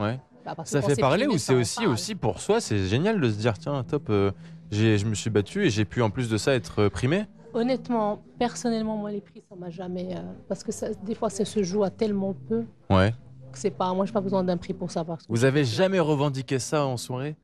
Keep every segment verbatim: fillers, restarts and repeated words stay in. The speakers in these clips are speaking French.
Ouais. Bah, parce que Ça quand fait c'est parler primé, ou ça c'est en aussi, parle. aussi pour soi, c'est génial de se dire tiens, top, euh, j'ai, je me suis battu et j'ai pu en plus de ça être euh, primé. Honnêtement, personnellement, moi, les prix, ça m'a jamais. euh, parce que ça, des fois, ça se joue à tellement peu Ouais. que c'est pas. Moi, j'ai pas besoin d'un prix pour savoir ce que Vous j'ai avez fait. jamais revendiqué ça en soirée?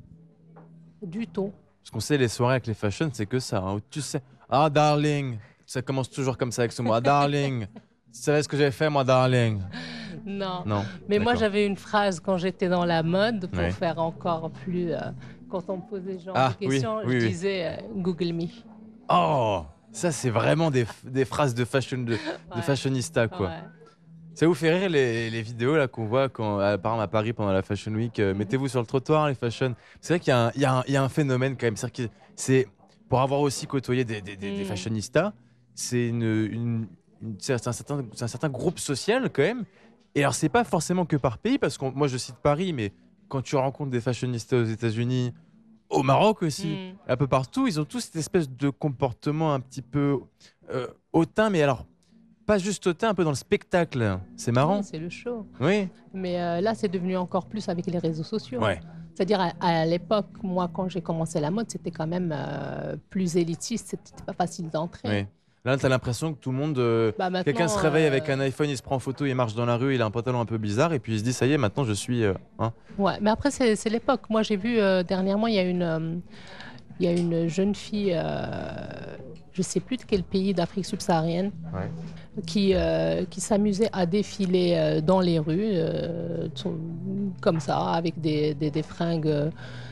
Du tout. Parce qu'on sait, les soirées avec les fashion, c'est que ça, hein, où tu sais, ah darling, ça commence toujours comme ça avec ce mot, ah darling, tu savais ce que j'ai fait, moi, darling. Non. Non, Mais moi, d'accord. j'avais une phrase quand j'étais dans la mode pour Oui. faire encore plus. euh, quand on me posait ce genre de Ah oui, questions, je oui, oui. disais euh, Google me. Oh, ça c'est vraiment des, f- des phrases de fashion de, de Ouais. fashionista quoi. Ouais. Ça vous fait rire les, les vidéos là qu'on voit quand, à, par exemple à Paris pendant la Fashion Week, euh, Mhm. mettez-vous sur le trottoir les fashion. C'est vrai qu'il y, a un- il y, a un- il y a un phénomène quand même. C'est-à-dire que c'est pour avoir aussi côtoyé des, des, des, des Mm. fashionistas, c'est une, une- une- c'est un certain, c'est un certain groupe social quand même. Et alors c'est pas forcément que par pays parce que moi je cite Paris, mais quand tu rencontres des fashionistas aux États-Unis, au Maroc aussi, Mm. un peu partout, ils ont tous cette espèce de comportement un petit peu euh, hautain, mais alors pas juste hautain, un peu dans le spectacle. C'est Oui, marrant. c'est le show. Oui. Mais euh, là, c'est devenu encore plus avec les réseaux sociaux. Ouais. C'est-à-dire, à, à l'époque, moi, quand j'ai commencé la mode, c'était quand même euh, plus élitiste, c'était pas facile d'entrer. Oui. Là, t'as l'impression que tout le monde. euh, Bah Quelqu'un maintenant, se réveille avec euh, un iPhone, il se prend en photo, il marche dans la rue, il a un pantalon un peu bizarre, et puis il se dit ça y est, maintenant je suis. euh, hein. ouais. Mais après, c'est c'est l'époque. Moi, j'ai vu euh, dernièrement, il y a une, euh, il y a une jeune fille, euh, je sais plus de quel pays d'Afrique subsaharienne, Ouais. qui, euh, qui s'amusait à défiler euh, dans les rues, euh, son- comme ça, avec des, des, des fringues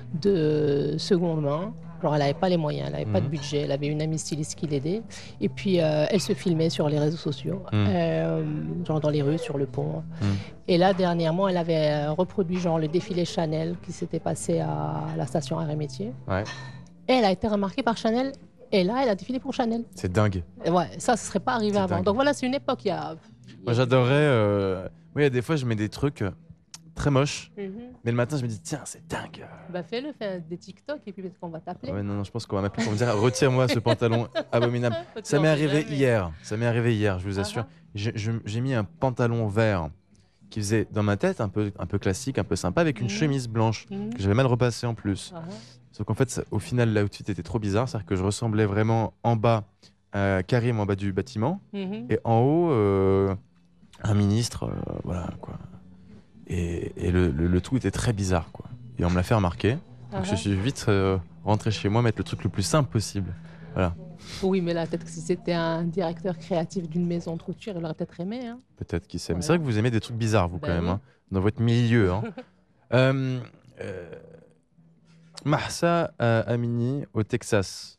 de seconde main. Genre, elle n'avait pas les moyens, elle n'avait pas de Mhm. budget, elle avait une amie styliste qui l'aidait. Et puis, euh, elle se filmait sur les réseaux sociaux, Mhm. euh, genre dans les rues, sur le pont. Mhm. Et là, dernièrement, elle avait euh, reproduit genre le défilé Chanel qui s'était passé à la station Arrêt Métier. Ouais. Et elle a été remarquée par Chanel. Et là, elle a défilé pour Chanel. C'est dingue. Et ouais, ça, ne serait pas arrivé C'est avant. dingue. Donc voilà, c'est une époque. Il y a, il y Moi, a j'adorerais. euh, Oui, il y a des fois, je mets des trucs euh, très moches, du- Mhm. mais le matin, je me dis tiens, c'est dingue. Bah fais-le, fais des TikTok et puis peut-être qu'on va t'appeler. Ouais, non, non, je pense qu'on va m'appeler pour me dire retire-moi ce pantalon abominable. Ça m'est arrivé hier. Ça m'est arrivé hier, je vous Ah assure. ah. J'ai je- j'ai mis un pantalon vert qui faisait dans ma tête un peu, un peu classique, un peu sympa, avec une Mhm. chemise blanche Mhm. que j'avais mal repassée en plus. Ah ah. Sauf qu'en fait, ça- au final, l'outfit était trop bizarre. C'est-à-dire que je ressemblais vraiment en bas à Karim, en bas du bâtiment, Mhm. et en haut, euh, un ministre. euh, voilà, quoi. Et, et le, le- le tout était très bizarre, quoi. Et on me l'a fait remarquer. Donc Ah je ah. suis vite euh, rentré chez moi, mettre le truc le plus simple possible. Voilà, Oui, mais là, peut-être que si c'était un directeur créatif d'une maison de couture, il aurait peut-être aimé. Hein. peut-être qui sait. Mais c'est Voilà. vrai que vous aimez des trucs bizarres, vous, Ben quand même, oui. hein, dans votre milieu. Hein. Euh, euh, Mahsa euh, Amini, au Texas.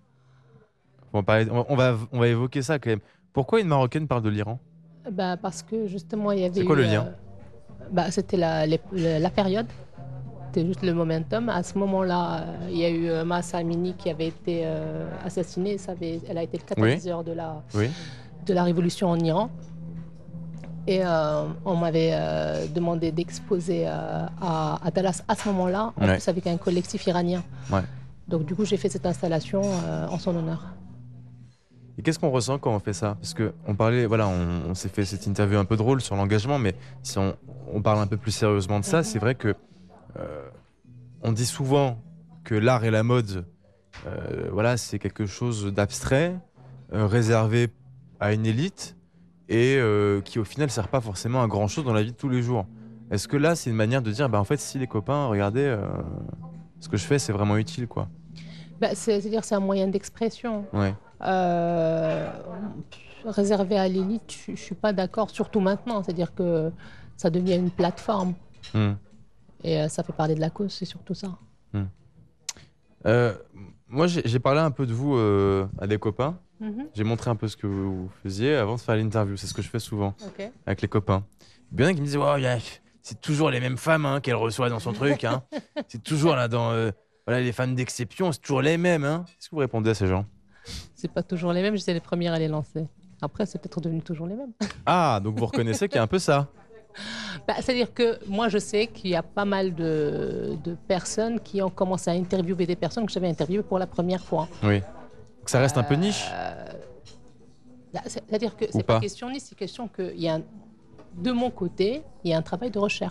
On va, parler- on, on va, on va évoquer ça quand même. Pourquoi une Marocaine parle de l'Iran? Bah, parce que justement, il y avait C'est quoi eu, le lien? euh, bah, c'était la, les- la, la période, c'était juste le momentum. À ce moment-là, euh, il y a eu euh, Mahsa Amini qui avait été euh, assassinée. Ça avait- elle a été le catalyseur de, la, Oui. de la révolution en Iran. Et euh, on m'avait euh, demandé d'exposer euh, à, à Dallas à ce moment-là, en Ouais. plus avec un collectif iranien. Ouais. Donc du coup, j'ai fait cette installation euh, en son honneur. Et qu'est-ce qu'on ressent quand on fait ça? Parce que on parlait, voilà, on, on s'est fait cette interview un peu drôle sur l'engagement, mais si on, on parle un peu plus sérieusement de ça, Mhm. c'est vrai que euh, on dit souvent que l'art et la mode, euh, voilà, c'est quelque chose d'abstrait, euh, réservé à une élite et euh, qui au final sert pas forcément à grand chose dans la vie de tous les jours. Est-ce que là, c'est une manière de dire, bah en fait, si les copains, regardez, euh, ce que je fais, c'est vraiment utile, quoi. Bah, c'est- C'est-à-dire c'est un moyen d'expression. Ouais. Euh, Réservé à l'élite, je ne suis pas d'accord, surtout maintenant. C'est-à-dire que ça devient une plateforme Hmm. et euh, ça fait parler de la cause, c'est surtout ça. Euh, Moi, j'ai j'ai parlé un peu de vous euh, à des copains. Mhm. J'ai montré un peu ce que vous faisiez avant de faire l'interview. C'est ce que je fais souvent Ok. avec les copains. Bien qui me disaient, ouais, yeah, c'est toujours les mêmes femmes hein, qu'elle reçoit dans son truc. Hein. C'est toujours là dans euh, voilà, les femmes d'exception, c'est toujours les mêmes. Hein. Qu'est-ce que vous répondez à ces gens? C'est pas toujours les mêmes, j'étais les premières à les lancer. Après, c'est peut-être devenu toujours les mêmes. Ah, donc vous reconnaissez qu'il y a un peu ça. Bah, c'est-à-dire que moi, je sais qu'il y a pas mal de, de personnes qui ont commencé à interviewer des personnes que j'avais interviewées pour la première fois. Oui. Donc ça reste un peu niche. Euh, là, c'est- C'est-à-dire que Ou c'est pas pas. question niche, c'est question qu'il y a, un- de mon côté, il y a un travail de recherche.